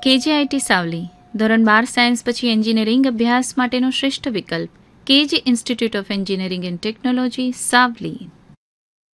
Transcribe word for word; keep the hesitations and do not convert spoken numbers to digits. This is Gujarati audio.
કેજીઆઈટી સાવલી ધોરણ બાર સાયન્સ પછી એન્જિનિયરિંગ અભ્યાસ માટેનો શ્રેષ્ઠ વિકલ્પ. KG institute of engineering and technology Savli.